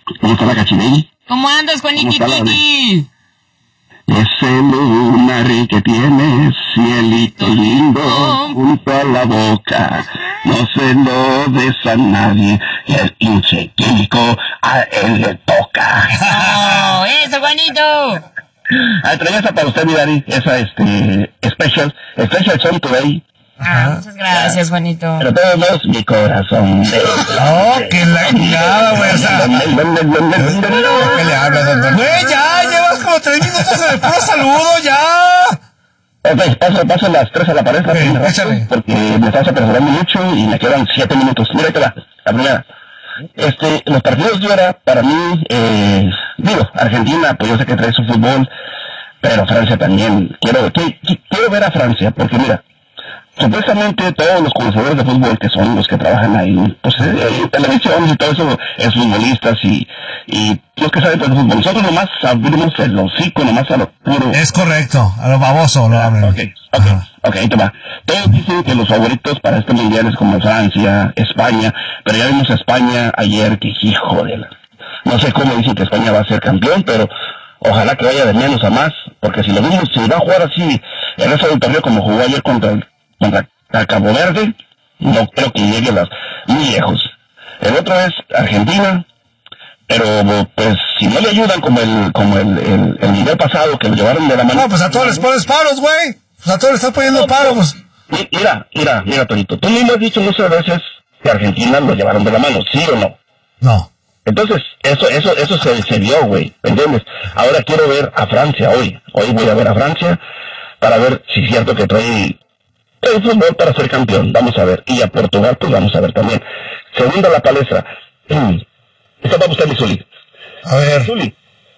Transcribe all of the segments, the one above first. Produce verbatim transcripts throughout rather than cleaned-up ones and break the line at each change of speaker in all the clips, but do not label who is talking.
¿Cómo está la cachinilla?
¿Cómo andas, Juanitititi?
Ese lunar que tienes, cielito lindo, junto a la boca, no se lo des a nadie, el pinche químico a él le toca.
¡Oh, eso, Juanito!
Ah, traía esa para usted, mi Dari, esa, este, special, special song today.
Ah, muchas gracias, Juanito.
Pero todos modos, mi corazón.
Oh, que la chingada, güey, o sea. ¿Qué le hablas, doctor? Güey, ya, llevas como tres minutos en el puro saludo, ya.
Ok, paso, paso las tres a la pared,
okay, échale.
Porque me estás apresurando mucho y me quedan siete minutos. Mira, ahí te va, la primera. Este, los partidos de hora, para mí, eh, digo, Argentina, pues yo sé que trae su fútbol, pero Francia también. Quiero, que, quiero ver a Francia, porque mira, supuestamente todos los conocedores de fútbol, que son los que trabajan ahí, pues en televisión y todo eso, es futbolistas y, y los que saben de fútbol. Nosotros nomás abrimos el hocico, nomás a lo puro.
Es correcto, a lo baboso lo abren.
Ok, ok, ok, ahí te va. Todos dicen que los favoritos para este mundial es como Francia, España, pero ya vimos a España ayer que, hijo de la... No sé cómo dicen que España va a ser campeón, pero ojalá que vaya de menos a más, porque si lo vimos, si va a jugar así el resto del torneo como jugó ayer contra el contra Cabo Verde, no creo que llegue las muy lejos. El otro es Argentina, pero pues si no le ayudan como el como el, el, el nivel pasado que lo llevaron de la mano.
No, pues a todos les pones paros, güey. Pues a todos les estás poniendo paros.
Mira, mira, mira, Torito, tú mismo has dicho muchas veces que Argentina lo llevaron de la mano, ¿sí o no?
No.
Entonces, eso eso eso se, se vio, güey, ¿entiendes? Ahora quiero ver a Francia hoy. Hoy voy a ver a Francia para ver si es cierto que trae el fútbol para ser campeón, vamos a ver. Y a Portugal, pues vamos a ver también. Segunda la palestra. Esta va a buscar mi Zuli.
A ver.
Zuli.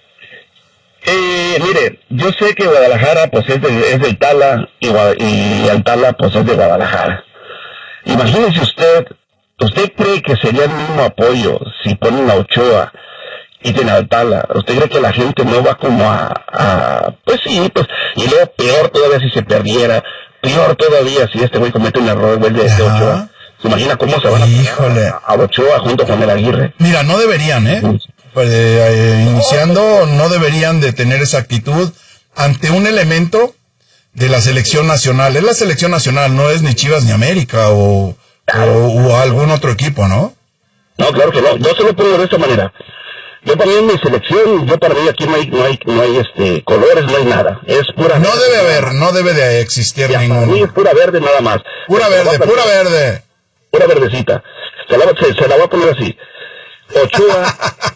Eh, mire, yo sé que Guadalajara, pues es de, es del Tala, y, y el Tala, pues es de Guadalajara. Imagínese usted, ¿usted cree que sería el mismo apoyo si ponen a Ochoa y tiene al Tala? ¿Usted cree que la gente no va como a, a... Pues sí, pues, y luego peor todavía si se perdiera, peor todavía si este güey comete un error, güey, de, de Ochoa. ¿Se imagina cómo se van a
Híjole.
a, a Ochoa junto con el Aguirre?
Mira, no deberían, ¿eh? Pues, eh, iniciando, no deberían de tener esa actitud ante un elemento de la selección nacional. Es la selección nacional, no es ni Chivas ni América o, claro. o, o algún otro equipo, ¿no?
No, claro que no. Yo se lo pongo de esta manera. Yo para mí en mi selección, yo para mí aquí no hay, no hay, no hay este, colores, no hay nada. Es pura
No
verde,
debe haber, no debe de existir
ya,
ninguno.
Para mí es pura verde nada más.
Pura
se
verde, pura verde.
Pura verdecita. Se la, se, se la voy a poner así. Ochoa,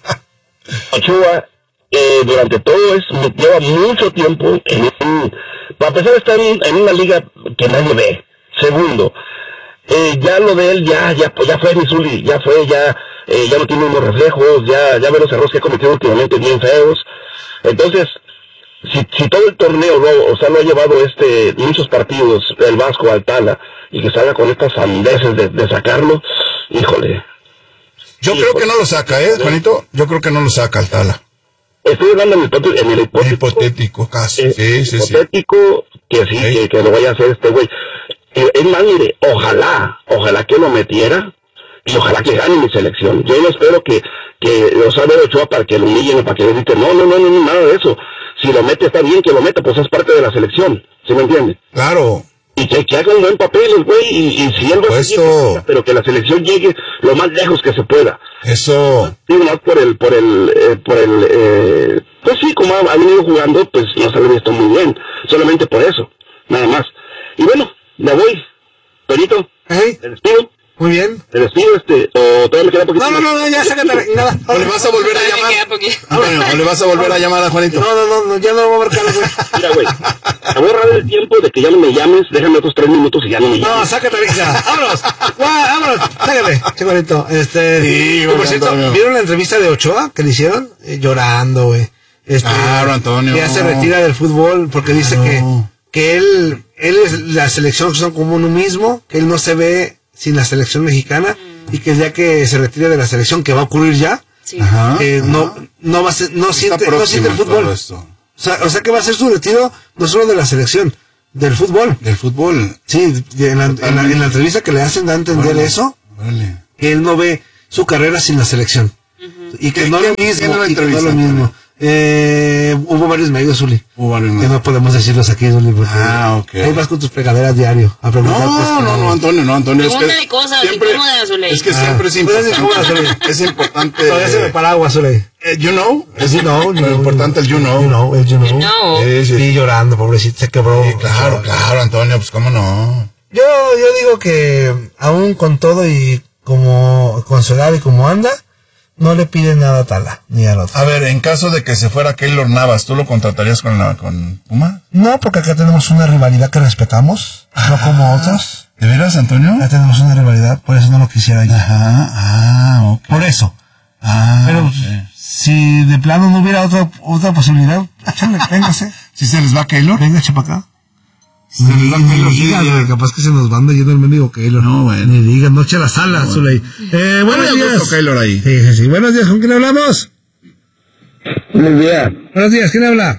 Ochoa, eh, durante todo es, lleva mucho tiempo en un, para empezar a estar en, en una liga que nadie ve. Segundo, eh, ya lo de él, ya, ya, ya fue Misuli, ya fue, ya, eh, ya no tiene unos reflejos, ya, ya ve los errores que ha cometido últimamente bien feos. Entonces, si, si todo el torneo, ¿no? O sea, lo ha llevado este, muchos partidos, el Vasco al Tala, y que salga con estas sandeces de, de sacarlo, híjole.
Yo
híjole.
creo que no lo saca, ¿eh, Juanito? Yo creo que no lo saca al Tala.
Estoy hablando en el, en el hipotético.
Hipotético, casi.
Eh,
sí, sí,
hipotético,
sí.
que sí,
sí.
Que, que lo vaya a hacer este güey. Eh, es más, mire, ojalá, ojalá que lo metiera, y ojalá que gane mi selección. Yo no espero que, que lo sabe Ochoa para que lo humillen o para que le griten, no, no, no, no, nada de eso. Si lo mete, está bien que lo meta, pues es parte de la selección, ¿sí me entiende?
Claro.
Y que, que haga un buen papel el güey, y, y si él va a seguir, pero que la selección llegue lo más lejos que se pueda.
Eso.
Digo, no por el, por el, eh, por el, eh, pues sí, como ha, ha venido jugando, pues no se le ha visto muy bien, solamente por eso, nada más. Y bueno, me voy, Perito,
¿Eh?
te despido.
Muy bien.
Te despido, este, o todavía me queda poquito.
No, no, no, no, ya sácate nada.
¿O le vas a volver a llamar?
Ah,
bueno, ¿o le vas a volver a llamar a Juanito?
No, no, no, no, ya no lo voy a marcar, güey.
Mira, güey, te voy a ahorrar el tiempo de que ya no me llames, déjame otros tres minutos y ya no me llames.
No, sácate, ya. Vámonos. Guau, vámonos. Sácate, chico. Este.
Sí,
por cierto,
Antonio.
¿vieron la entrevista de Ochoa que le hicieron? Eh, llorando, güey. Este,
Claro, Antonio.
Que ya se retira del fútbol porque
Claro.
dice que, que él, él es la selección, son como uno mismo, que él no se ve sin la selección mexicana y que ya que se retire de la selección, que va a ocurrir ya,
Sí.
Ajá.
eh,
ajá.
no, no va a ser, no
Está
siente, no
próximo
siente el
todo
fútbol.
esto.
O sea, o sea que va a ser su retiro no solo de la selección, del fútbol.
Del fútbol.
Sí, en la, en la, en la entrevista que le hacen da a entender
Órale,
eso,
órale.
que él no ve su carrera sin la selección.
Ujú.
Y que no es lo mismo, y que no es lo mismo. Eh, hubo varios medios, Zuli.
Hubo varios medios.
Que no podemos decirlos aquí, Zuli.
Ah, ok.
Ahí vas con tus fregaderas diario a preguntar.
No,
pues,
no, no, Antonio, no, Antonio. Es
Pregúntale
que
cosas,
siempre,
incómodas, Zuli.
es que
Ah,
siempre es
pues es incómoda, Zuli.
importante. Es importante.
Todavía se me paraguas, Zuli.
Eh, you know,
Es you know,
lo importante es you know.
You know, el you know.
You know.
Sí, sí.
Y llorando, pobrecito, se quebró.
Sí, claro, claro, Antonio, pues cómo no.
Yo, yo digo que aún con todo y como con su edad y como anda, no le piden nada a Tala, ni al otro.
A ver, en caso de que se fuera Keylor Navas, ¿tú lo contratarías con la con Puma?
No, porque acá tenemos una rivalidad que respetamos, no como otros.
¿De veras, Antonio?
Ya tenemos una rivalidad, por eso no lo quisiera yo.
Ajá, ah, ok.
Por eso.
Ah,
Pero
ok.
si de plano no hubiera otra otra posibilidad, échale, véngase.
¿Si se les va Keylor?
Venga, echa para acá.
Si se les va
Ni
Keylor, sí,
digas,
ya.
güey, capaz que se nos van yendo el mendigo Keylor.
No, bueno.
Ni digas, no eche la sala,
bueno.
Zuley. Eh, buenos
Bueno, ya
días.
puesto Keylor ahí.
Sí, sí, sí. Buenos días, ¿con quién hablamos?
Buenos días.
Buenos días, ¿quién habla?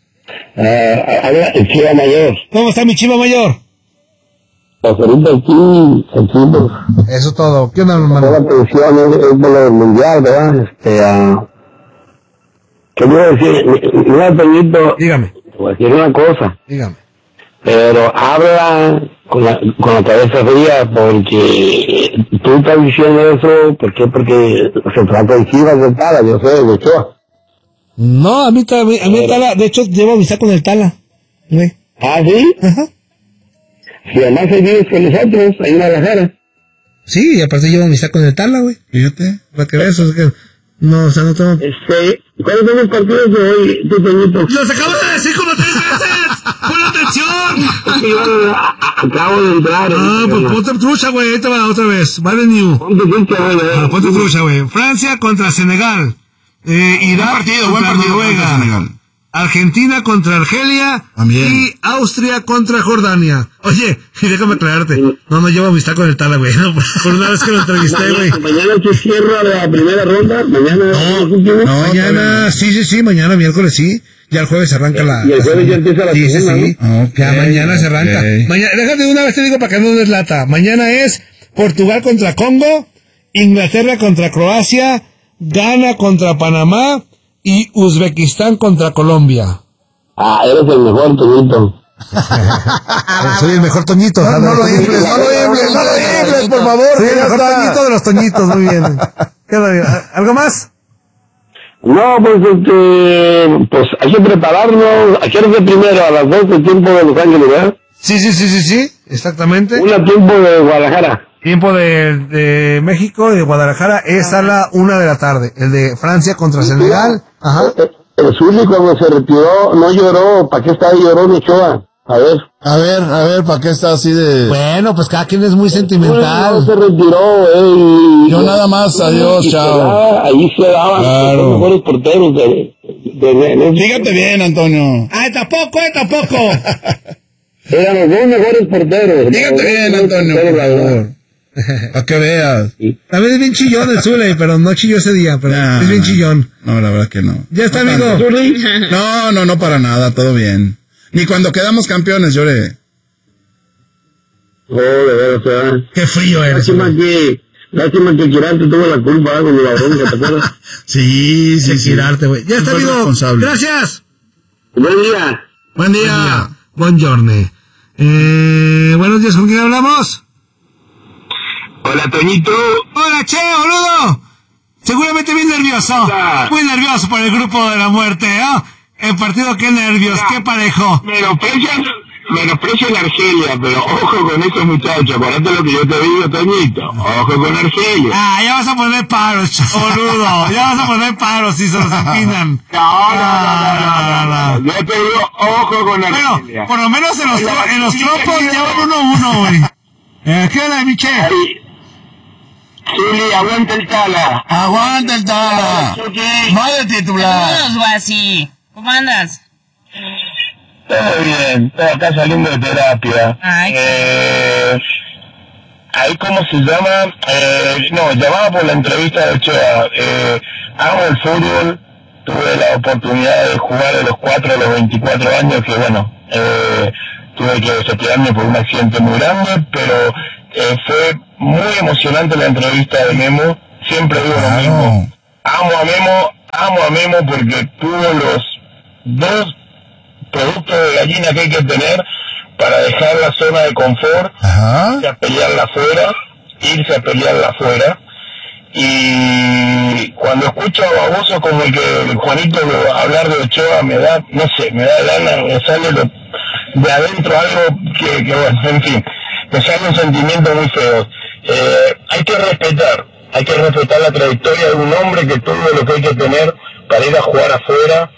Eh, habla el Chiva Mayor.
¿Cómo está mi chiva mayor?
Pues ahorita aquí, aquí, pues,
Eso todo. ¿Qué onda,
toda la
hermano?
atención es, es de lo del mundial, ¿verdad? Este, ah, ¿qué voy a decir? Mira, Toñito,
Dígame,
voy a decir una cosa,
dígame.
pero habla con la, con la cabeza fría, porque tú estás diciendo eso, ¿por qué? Porque se trata de Chivas de Tala, yo sé, de Ochoa.
No, a mí, ta- a mí, a mí Tala, de hecho, llevo amistad con el Tala. Güey.
¿Ah, sí?
Ajá.
Si además se vive con nosotros, ahí en Guadalajara.
Sí, y aparte llevo amistad con el Tala, güey.
Fíjate.
Para que veas, es que, no, o sea, no tengo...
Este, ¿cuáles son los partidos de hoy, tú, Toñito?
¡Los acabo de decir como tres veces! ¡Pon atención!
Yo acabo de entrar.
Ah, pues ponte trucha, güey, ahí te va otra vez. Vale, New.
Ponte trucha, güey.
Ah, ponte trucha, güey. Francia contra Senegal. Eh, Irak
Buen partido,
contra
buen partido
Noruega.
contra Senegal.
Argentina contra Argelia.
También.
Y Austria contra Jordania. Oye, y déjame aclararte. No, no llevo amistad con el Tala, güey. No, por una vez que lo entrevisté, güey.
Mañana, mañana se cierra la primera ronda. Mañana.
No,
No,
no, mañana, sí, sí, sí, mañana miércoles sí. Ya el jueves arranca la...
Y el jueves ya empieza la
sí,
segunda,
sí, sí.
¿no? Ok,
Ya mañana se arranca.
ok.
Mañana, déjate de una vez te digo para que no des lata. Mañana es Portugal contra Congo, Inglaterra contra Croacia, Ghana contra Panamá y Uzbekistán contra Colombia.
Ah, eres el mejor, Toñito.
Soy el mejor Toñito.
No, no lo infles, no lo infles, no lo infles, por favor.
Soy
que
el
ya
mejor
está.
Toñito de los Toñitos, muy bien. ¿Qué onda? ¿Algo más?
No, pues este, pues hay que prepararnos. ¿A qué hora es primero? A las dos del tiempo de Los Ángeles, ¿verdad?
Sí, sí, sí, sí, sí, exactamente.
Una tiempo de Guadalajara.
Tiempo de, de México, de Guadalajara, es a la una de la tarde. El de Francia contra Senegal. Ajá.
El Zuli cuando se retiró no lloró. ¿Para qué estaba llorando Ochoa? A ver.
A ver, a ver, ¿para qué está así de...?
Bueno, pues cada quien es muy
No
sentimental.
se retiró, eh. y-
Yo nada más, adiós,
y se
chao.
daba- ahí se daban
Claro.
los mejores porteros de, de, de- de-
Fíjate bien, Antonio.
¡Ay, tampoco, eh, tampoco!
Eran los dos mejores porteros.
Fíjate
Los
bien,
dos
Antonio,
mejores
por
porteros,
favor. Para que veas.
También es bien chillón el Zule, pero no chilló ese día, pero
Nah,
es bien chillón.
No, la verdad que no.
Ya está,
No
amigo.
tanto.
Zuli,
No, no, no para nada, todo bien. Ni cuando quedamos campeones lloré.
oh, de veras, ¿verdad?
Qué frío eres.
Lástima que, lástima que Quirarte tuvo la culpa ¿eh? con la bronca, ¿te acuerdas?
Sí, sí, sí.
Tirarte, güey. Ya está,
Fue
amigo.
responsable.
Gracias.
Buen día.
Buen día.
Buongiorno. Eh, buenos días, ¿con quién hablamos?
Hola, Toñito.
Hola, che, boludo. Seguramente bien nervioso.
Hola.
Muy nervioso por el grupo de la muerte, ¿no? El partido, qué nervios, qué parejo.
Menosprecian, menosprecian a Argelia, pero ojo con esos muchachos. Acuérdate lo que yo te digo, Toñito. Ojo con Argelia.
Ah, ya vas a poner paros, che, boludo. Ya vas a poner paros si se los empinan.
No, no, no, no, no, no, no. Yo te digo, ojo con
Bueno,
Argelia.
por lo menos en los, tro- en los trompos llevan uno a uno, güey. Eh, ¿Qué onda, mi che?
Zuli, aguanta el Tala.
Aguanta el Tala. Va de titular.
Saludos, Guasi. ¿Cómo andas?
Todo bien, estoy acá saliendo de terapia.
Ay,
eh, ahí cómo se llama, eh, no, llamaba por la entrevista de Ochoa. Eh, amo el fútbol, tuve la oportunidad de jugar de los cuatro a los veinticuatro años, que bueno, eh, tuve que retirarme por un accidente muy grande, pero eh, fue muy emocionante la entrevista de Memo. Siempre digo lo mismo. amo a Memo, amo a Memo porque tuvo los dos productos de gallina que hay que tener para dejar la zona de confort,
Ajá.
irse a pelearla afuera, irse a pelearla afuera. Y cuando escucho a babosos como el que Juanito hablar de Ochoa, me da, no sé, me da gana, me sale lo, de adentro algo que, que, bueno, en fin, me sale un sentimiento muy feo. Eh, hay que respetar, hay que respetar la trayectoria de un hombre que tuvo lo que hay que tener para ir a jugar afuera.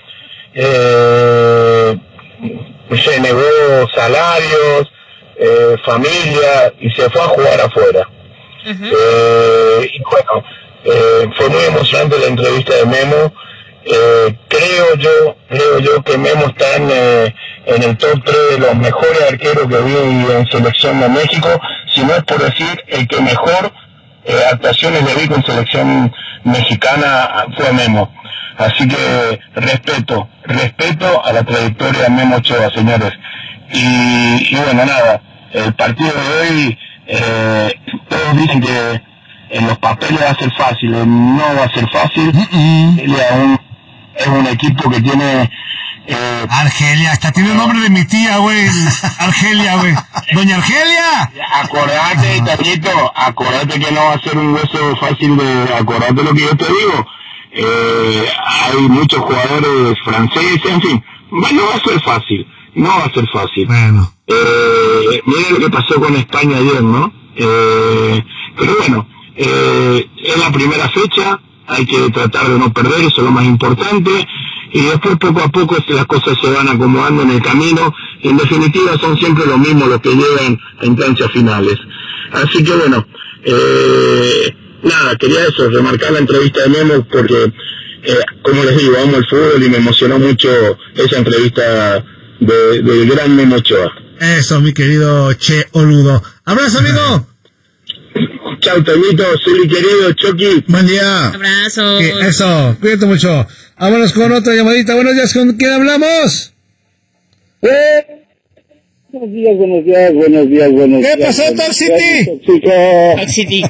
Eh, se negó salarios, eh, familia, y se fue a jugar afuera. Uh-huh. Eh, y bueno, eh, fue muy emocionante la entrevista de Memo. Eh, creo yo, creo yo que Memo está en, eh, en el top tres de los mejores arqueros que vi en selección de México, si no es por decir el que mejor eh, actuaciones le vi con selección mexicana fue Memo. Así que respeto, respeto a la trayectoria de Memo Ochoa, señores. Y, y bueno, nada, el partido de hoy, eh, todos dicen que en los papeles va a ser fácil, no va a ser fácil. Uh-uh. Es, un, es un equipo que tiene...
Eh, Argelia, hasta tiene el nombre de mi tía, güey. Argelia, güey. Doña Argelia.
Acordate, Tachito, acordate que no va a ser un hueso fácil de... Acordate lo que yo te digo. Eh, hay muchos jugadores franceses, en fin, no va a ser fácil, no va a ser fácil.
Bueno.
Eh, miren lo que pasó con España ayer, ¿no? Eh, pero bueno, eh, es la primera fecha, hay que tratar de no perder, eso es lo más importante, y después poco a poco las cosas se van acomodando en el camino, y en definitiva son siempre los mismos los que llegan a instancias finales. Así que bueno, eh, nada, quería eso, remarcar la entrevista de Memo porque, eh, como les digo, amo el fútbol y me emocionó mucho esa entrevista de, del gran Memo Ochoa.
Eso, mi querido Che Oludo. ¡Abrazo, amigo!
Chau, Tomito, Zuli querido, Chucky.
Buen día.
Abrazo.
Eso, cuídate mucho. Vámonos con otra llamadita. Buenos días, ¿con quién hablamos?
Eh, buenos días, buenos días, buenos días, buenos días.
¿Qué pasó, Talk City?
Talk City.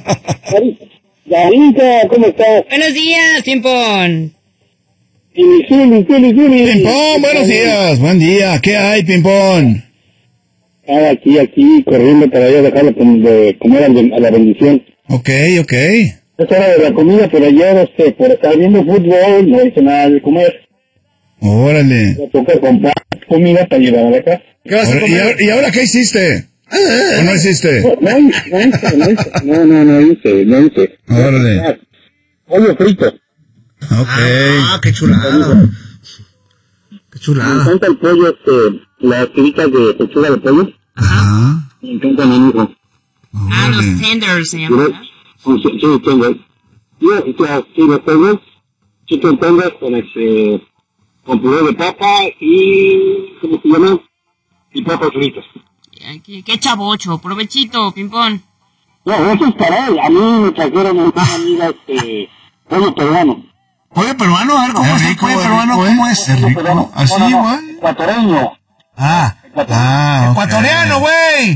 Darita, ¿cómo estás?
Buenos días, Pimpón.
Y Zuli, Zuli, Zuli.
Pimpón, buenos días, buen día. ¿Qué hay, Pimpón?
Ah, aquí, aquí, corriendo para allá dejarlo de comer a la bendición.
Ok, ok.
Es hora de la comida, pero ayer, este, por estar viendo fútbol, no hice nada de comer.
Órale.
Me toca comprar comida para llevar a la casa.
¿Qué vas a comer? ¿Y ahora, ¿y ahora qué hiciste? ¿O no hiciste?
No, no, no hice, no hice, no, no, no hice, no hice.
Órale.
Pollo frito.
Ok.
Ah, qué chulada. Qué chulada.
Me encanta el pollo, este, las tiritas de pechuga de pollo.
Ajá.
Me encanta mi hijo.
Ah, los tenders se llaman.
Sí, sí, sí, tenders. Yo, o sea, sí, los tenders, chicken tenders con este, con puré de papa y, ¿cómo se llama? Y papas fritas.
Qué, qué chavocho, provechito, Pimpón.
No, eso es para él. A mí me trajeron una amiga, este, pollo peruano.
Pollo peruano, a ver, ¿cómo es el pollo peruano? ¿Cómo es?
Es rico. ¿Así
No, no,
igual?
Ecuatoriano.
Ah,
Ah, ok.
ecuatoriano, güey.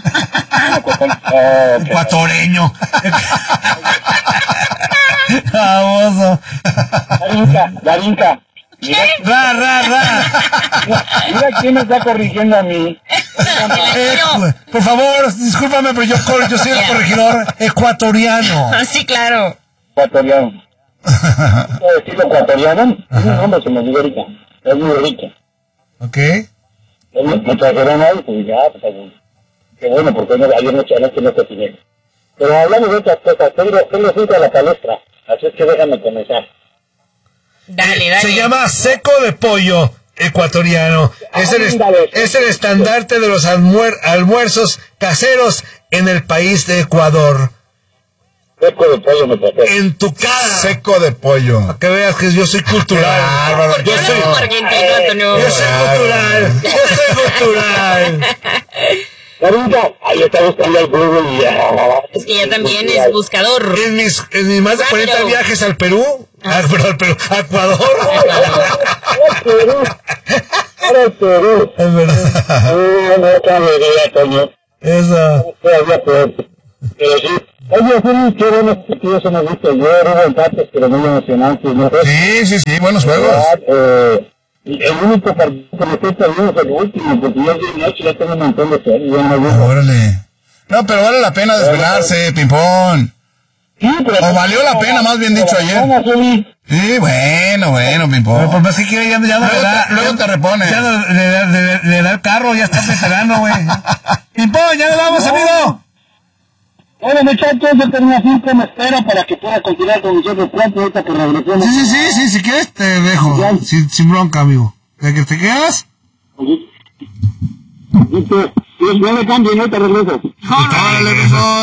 Ecuatoreño. Famoso.
Darinka, Darinka. Mira,
Ra, ra, ra.
mira quién me está corrigiendo a mí.
Eh, por favor, discúlpame, pero yo, cor- yo soy el corregidor ecuatoriano.
Sí, claro.
Ecuatoriano. ¿Puedo decirlo ecuatoriano? Es un nombre, se me olvidó ahorita. Es muy rico.
¿Ok?
Me, me trajeron algo y dije, ah, pues qué bueno, porque no, ayer noche anoche no cociné. Pero hablando de otras cosas, tengo, tengo junto a la palestra, así es que déjame comenzar.
Dale, dale.
Se llama seco de pollo ecuatoriano. Es el, est- es el estandarte de los almuer- almuerzos caseros en el país de Ecuador.
Seco de pollo me trajeron.
En tu cara.
Seco de pollo.
Para que veas que yo soy cultural.
Bárbaro.
Yo soy argentino, Antonio.
Yo soy cultural. Yo soy cultural.
Darinka, ahí está buscando el Google y ya.
Es que ella también es buscador.
En mis, en mis más de
Rápido.
cuarenta viajes al Perú, ah, perdón, al Perú, a Ecuador.
¡Ahora Perú! ¡Ahora Perú!
Es verdad.
No, no, otra idea, Toño.
Esa.
Todavía peor. Pero sí, Oye, sí, qué buenos partidos hemos visto ayer, hubo empates, pero muy emocionantes, ¿no?
Sí, sí, sí, buenos juegos.
Eh, el único partido que me estoy perdiendo es el último, porque yo de noche ya tengo un montón de series, ya no
Ah, órale. No, pero vale la pena desvelarse, Pimpón.
Sí, pero...
O valió la pena, más bien dicho, ayer. Sí, bueno, bueno, Pimpón.
Pero pues más que quiere, ya, ya no
Luego
le da.
te- luego te repones.
Ya no, le, da- le- le da el carro, ya está veterano, güey. Pimpón, ya nos vamos, amigo.
Bueno, muchachos, yo tenía cinco, me espero para que pueda continuar con nosotros pronto, ahorita que regresemos.
Sí, sí, sí, sí, si quieres te dejo. Sin, sin bronca, amigo. ¿De que te quedas?
Dice, Dios, no me cambien, ahorita regreso.
Órale, Pimpón.